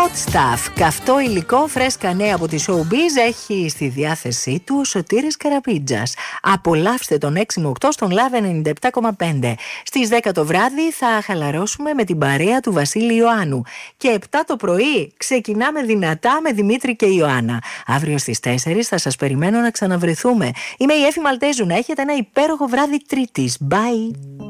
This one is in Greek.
Hot Stuff, καυτό υλικό, φρέσκα νέα από τη Showbiz, έχει στη διάθεσή του ο Σωτήρης Καραπίτζας. Απολαύστε τον 6 με 8 στον Love 97,5. Στις 10 το βράδυ θα χαλαρώσουμε με την παρέα του Βασίλη Ιωάννου. Και 7 το πρωί ξεκινάμε δυνατά με Δημήτρη και Ιωάννα. Αύριο στις 4 θα σας περιμένω να ξαναβρεθούμε. Είμαι η Έφη Μαλτέζου, να έχετε ένα υπέροχο βράδυ Τρίτης. Bye!